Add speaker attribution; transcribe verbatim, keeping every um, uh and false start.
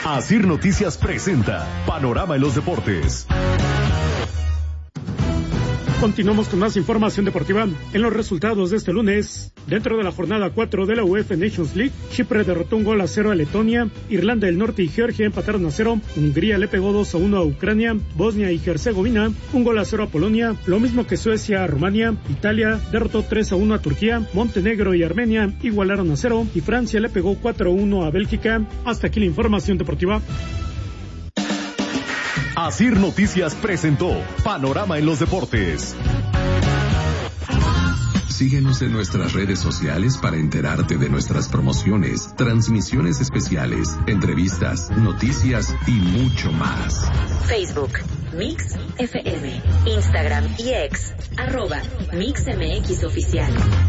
Speaker 1: Asir Noticias presenta Panorama en los Deportes.
Speaker 2: Continuamos con más información deportiva. En los resultados de este lunes, dentro de la jornada cuatro de la UEFA Nations League, Chipre derrotó un gol a cero a Letonia, Irlanda del Norte y Georgia empataron a cero, Hungría le pegó dos a uno a Ucrania, Bosnia y Herzegovina, un gol a cero a Polonia, lo mismo que Suecia a Rumania, Italia derrotó tres a uno a Turquía, Montenegro y Armenia igualaron a cero y Francia le pegó cuatro a uno a Bélgica. Hasta aquí la información deportiva.
Speaker 1: Asir Noticias presentó Panorama en los Deportes.
Speaker 3: Síguenos en nuestras redes sociales para enterarte de nuestras promociones, transmisiones especiales, entrevistas, noticias y mucho más.
Speaker 4: Facebook, Mix F M, Instagram y X, arroba Mix M X Oficial.